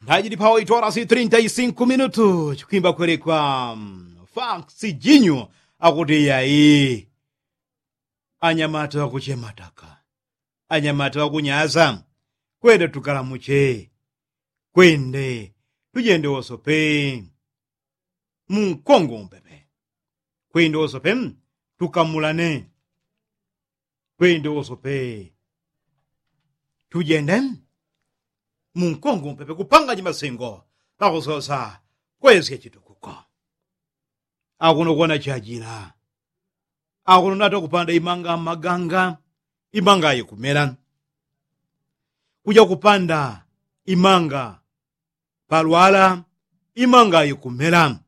Hadi pa 8 horas e 35 minutos. Kuimba kwele kwa Fansidinho akuti yayi. Anyamata wakuchemataka. Anyamata wakunyaza. Kwende tukalamuche. Kwende. Tujende osope. Munkongo mpepe. Kwende osope. Tukamulane. Kwende osope. Tujende. Munkongo mpepe kupanga masengo pakusosa kwezi chitukuko akuno kuona chajira akuno nato kupanda imanga maganga imanga yikumera kuja kupanda imanga palwala imanga yikumera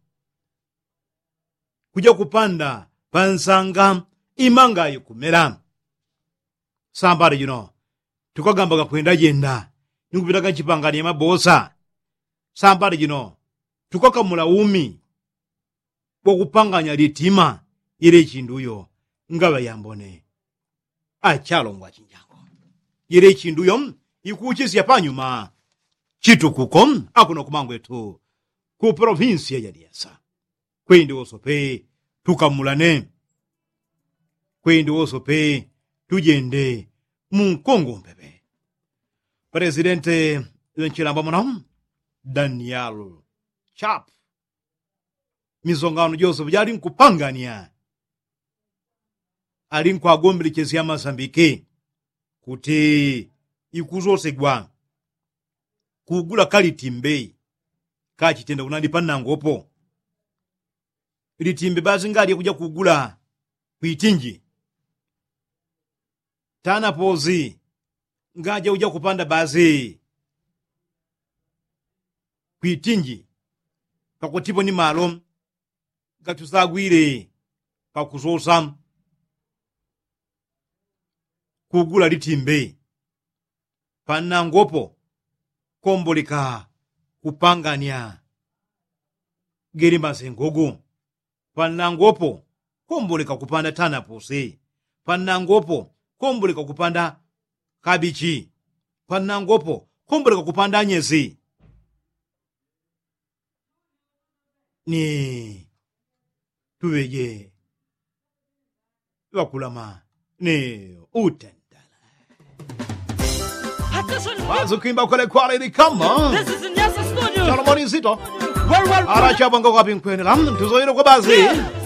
kuja kupanda pansanga imanga yikumera somebody tukagamba kwenda jenda nikupitaka chipangani ya mabosa somebody tukakamula umi wakupanganya litima ile chinduyo ngaba yambone achalongwa chinjango ile chinduyo ikuchisi panyuma chitukuko akuno kumangwetu ku provinsia ya Niassa kwende osope tukamulane kwende osope tujende munkongo mpepe. Presidente w'enchilamba muno Daniel Chapo mizongano Joseph yali nkupangania ali nkwagombelekezi ya Mozambique kuti ikuzosegwa kugula kalitimbe kachitenda kunandi panangopo litimbe bazi ngali kuja kugula kuitinji tana pozi ngaje uja kupanda bazi kuitinji pakutipo ni malo gatuzagwire pakuzosa kugula litimbe panangopo komboleka kupangania geri mazengogo panangopo komboleka kupanda tana pose panangopo komboleka kupanda kabichi panangopo komboleka kupanda nyezi ni tuweje wakulama ni utendala wazo kuimba kule kwa ili kama This is in Niassa Studio. Chalomoni zito Well, Aracha bongo kwa pinkweni lam tuzoiro kwa bazi